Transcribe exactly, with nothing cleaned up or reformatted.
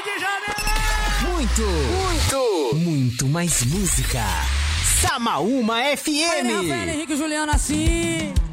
de Janeiro! Muito, muito, muito mais música. Samaúma F M. Aí, Rafael Henrique e Juliano assim.